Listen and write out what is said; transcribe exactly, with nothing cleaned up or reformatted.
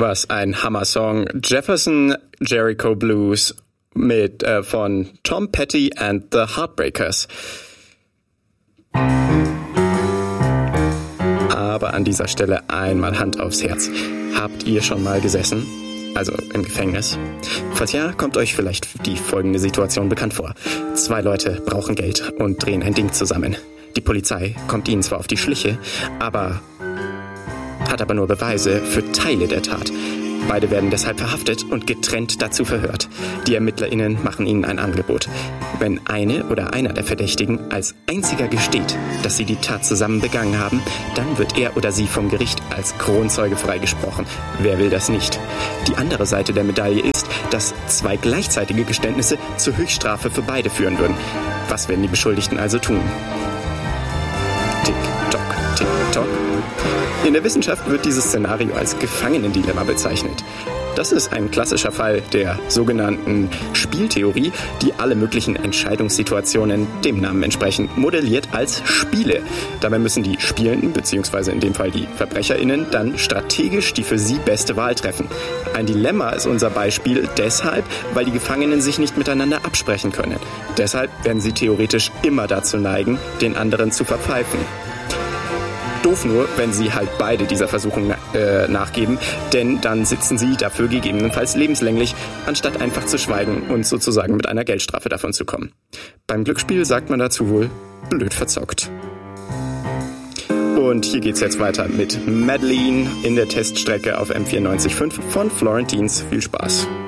Was ein Hammer-Song. Jefferson Jericho Blues mit äh, von Tom Petty and the Heartbreakers. Aber an dieser Stelle einmal Hand aufs Herz. Habt ihr schon mal gesessen? Also im Gefängnis? Falls ja, kommt euch vielleicht die folgende Situation bekannt vor. Zwei Leute brauchen Geld und drehen ein Ding zusammen. Die Polizei kommt ihnen zwar auf die Schliche, aber hat aber nur Beweise für Teile der Tat. Beide werden deshalb verhaftet und getrennt dazu verhört. Die ErmittlerInnen machen ihnen ein Angebot. Wenn eine oder einer der Verdächtigen als einziger gesteht, dass sie die Tat zusammen begangen haben, dann wird er oder sie vom Gericht als Kronzeuge freigesprochen. Wer will das nicht? Die andere Seite der Medaille ist, dass zwei gleichzeitige Geständnisse zur Höchststrafe für beide führen würden. Was werden die Beschuldigten also tun? Tick-Tock, Tick-Tock. In der Wissenschaft wird dieses Szenario als Gefangenendilemma bezeichnet. Das ist ein klassischer Fall der sogenannten Spieltheorie, die alle möglichen Entscheidungssituationen dem Namen entsprechend modelliert als Spiele. Dabei müssen die Spielenden, beziehungsweise in dem Fall die VerbrecherInnen, dann strategisch die für sie beste Wahl treffen. Ein Dilemma ist unser Beispiel deshalb, weil die Gefangenen sich nicht miteinander absprechen können. Deshalb werden sie theoretisch immer dazu neigen, den anderen zu verpfeifen. Doof nur, wenn sie halt beide dieser Versuchung äh, nachgeben, denn dann sitzen sie dafür gegebenenfalls lebenslänglich, anstatt einfach zu schweigen und sozusagen mit einer Geldstrafe davon zu kommen. Beim Glücksspiel sagt man dazu wohl, blöd verzockt. Und hier geht's jetzt weiter mit Madeline in der Teststrecke auf M vierundneunzig Komma fünf von Florentines. Viel Spaß.